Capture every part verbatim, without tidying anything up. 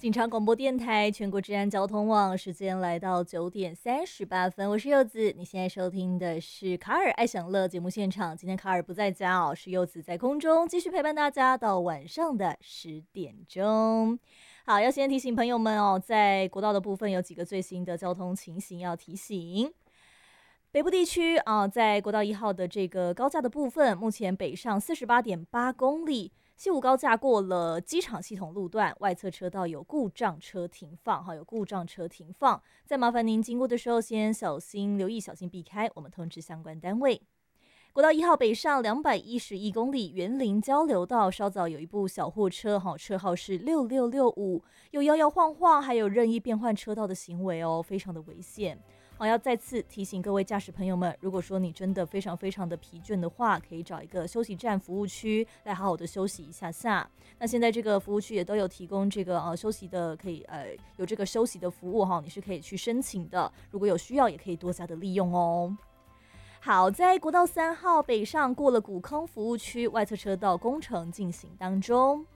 警察广播电台全国治安交通网，时间来到九点三十八分，我是柚子。你现在收听的是卡尔爱享乐节目现场，今天卡尔不在家哦，是柚子在空中继续陪伴大家到晚上的十点钟。好，要先提醒朋友们哦，在国道的部分有几个最新的交通情形要提醒。北部地区啊，在国道一号的这个高架的部分，目前北上四十八点八公里。西武高架过了机场系统路段，外侧车道有故障车停放，哈，有故障车停放，再麻烦您经过的时候先小心留意，小心避开，我们通知相关单位。国道一号北上两百一十一公里，园林交流道稍早有一部小货车，哈，车号是六六六五，有摇摇晃晃，还有任意变换车道的行为哦，非常的危险。好，要再次提醒各位驾驶朋友们，如果说你真的非常非常的疲倦的话，可以找一个休息站服务区来好好的休息一下下。那现在这个服务区也都有提供这个呃休息的，可以呃有这个休息的服务哈，你是可以去申请的。如果有需要，也可以多加的利用哦。好，在国道三号北上过了古坑服务区，外侧车道工程进行当中。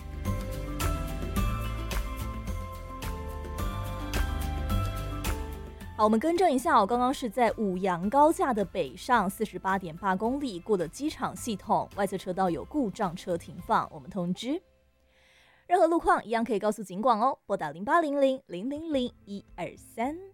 好，我们更正一下哦，刚刚是在五杨高架的北上四十八点八公里，过了机场系统，外侧车道有故障车停放，我们通知。任何路况一样可以告诉警广哦，拨打零八零零零零零一二三。